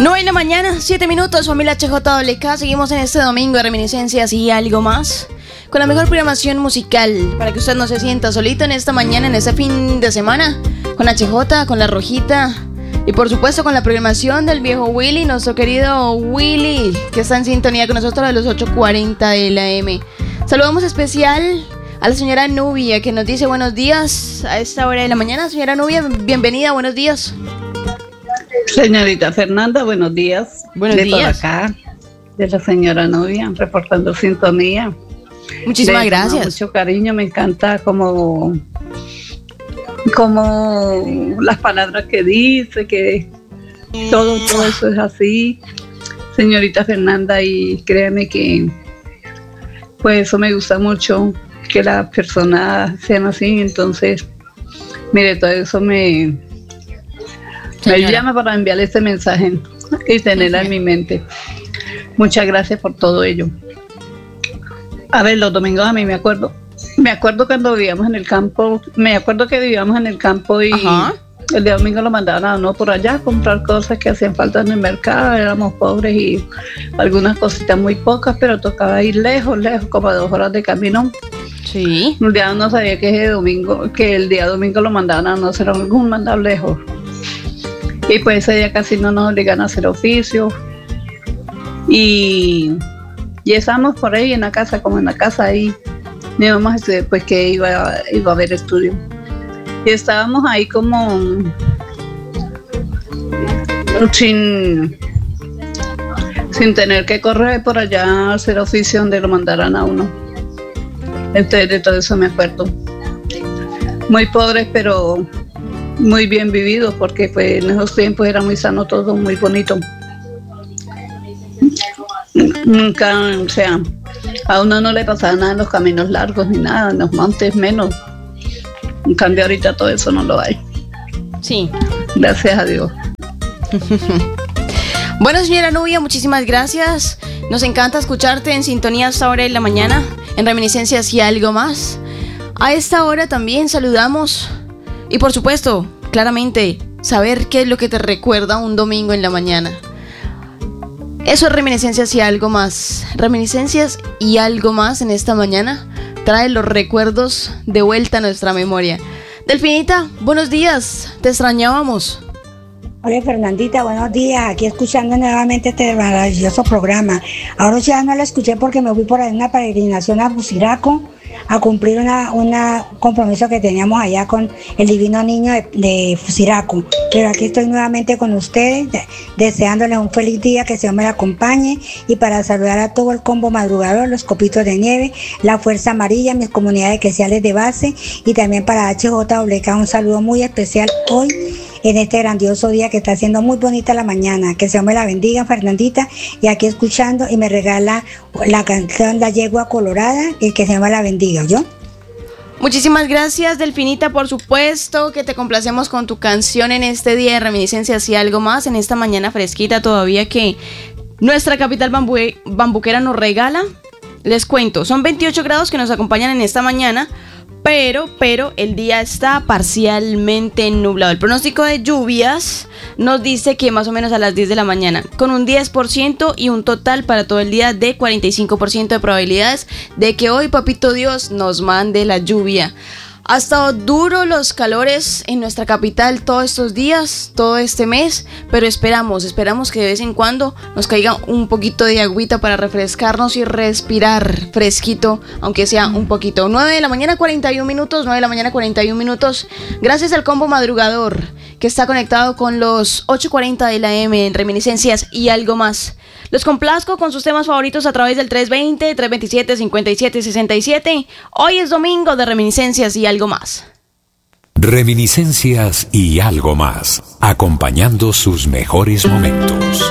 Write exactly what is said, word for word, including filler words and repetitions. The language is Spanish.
nueve de la mañana, siete minutos, familia H J W K. Seguimos en este domingo de reminiscencias y algo más, con la mejor programación musical, para que usted no se sienta solito en esta mañana, en este fin de semana, con H J, con La Rojita y por supuesto con la programación del viejo Willy, nuestro querido Willy, que está en sintonía con nosotros a los ocho cuarenta de la eme. Saludamos especial a la señora Nubia, que nos dice buenos días a esta hora de la mañana. Señora Nubia, bienvenida, buenos días. Señorita Fernanda, buenos días. Buenos de días. Por acá, de la señora Nubia, reportando sintonía. Muchísimas Le gracias. tomo mucho cariño, me encanta como, como las palabras que dice, que todo, todo eso es así. Señorita Fernanda, y créame que pues eso me gusta mucho, que las personas sean así. Entonces, mire, todo eso me... me llama para enviarle este mensaje y tenerla en mi mente. Muchas gracias por todo ello. A ver, los domingos a mí me acuerdo, me acuerdo cuando vivíamos en el campo, me acuerdo que vivíamos en el campo y Ajá. el día domingo lo mandaban a uno por allá a comprar cosas que hacían falta en el mercado. Éramos pobres y algunas cositas muy pocas, pero tocaba ir lejos, lejos, como a dos horas de camino. Sí. Un día uno sabía que ese domingo, que el día domingo lo mandaban a no hacer algún mandado lejos. Y pues ese día casi no nos obligan a hacer oficio. Y, y estábamos por ahí en la casa, como en la casa ahí. Mi mamá pues que iba, iba a haber estudio. Y estábamos ahí como sin, sin tener que correr por allá a hacer oficio donde lo mandaran a uno. Entonces de todo eso me acuerdo. Muy pobres, pero muy bien vividos, porque pues en esos tiempos era muy sano todo, muy bonito. Nunca, o sea, a uno no le pasaba nada en los caminos largos ni nada, en los montes menos. En cambio ahorita todo eso no lo hay. Sí. Gracias a Dios. Bueno, señora Nubia, muchísimas gracias. Nos encanta escucharte en sintonía hasta ahora de la mañana, en reminiscencias y algo más. A esta hora también saludamos y por supuesto, claramente, saber qué es lo que te recuerda un domingo en la mañana. Eso es reminiscencias y algo más. Reminiscencias y algo más en esta mañana trae los recuerdos de vuelta a nuestra memoria. Delfinita, buenos días, te extrañábamos. Hola Fernandita, buenos días, aquí escuchando nuevamente este maravilloso programa. Ahora ya no lo escuché porque me fui por ahí una peregrinación a Fusiraco a cumplir una, una compromiso que teníamos allá con el divino niño de, de Fusiraco. Pero aquí estoy nuevamente con ustedes, de, deseándoles un feliz día, que Dios me la acompañe, y para saludar a todo el combo madrugador, los copitos de nieve, la Fuerza Amarilla, mis comunidades eclesiales de base, y también para H J W K un saludo muy especial hoy en este grandioso día que está haciendo muy bonita la mañana. Que Dios me la bendiga, Fernandita, y aquí escuchando, y me regala la canción La Yegua Colorada, y que Dios me la bendiga, ¿yo? Muchísimas gracias, Delfinita, por supuesto que te complacemos con tu canción en este día de reminiscencias y algo más, en esta mañana fresquita todavía que nuestra capital bambu- bambuquera nos regala. Les cuento, son veintiocho grados que nos acompañan en esta mañana, Pero, pero el día está parcialmente nublado. El pronóstico de lluvias nos dice que más o menos a las diez de la mañana, con un diez por ciento y un total para todo el día de cuarenta y cinco por ciento de probabilidades de que hoy Papito Dios nos mande la lluvia. Ha estado duro los calores en nuestra capital todos estos días, todo este mes, pero esperamos, esperamos que de vez en cuando nos caiga un poquito de agüita para refrescarnos y respirar fresquito, aunque sea un poquito. nueve de la mañana, cuarenta y un minutos, nueve de la mañana, cuarenta y un minutos. Gracias al combo madrugador que está conectado con los ocho cuarenta de la eme en reminiscencias y algo más. Los complazco con sus temas favoritos a través del tres veinte, tres veintisiete, cincuenta y siete sesenta y siete. Hoy es domingo de reminiscencias y algo más. Reminiscencias y algo más, acompañando sus mejores momentos.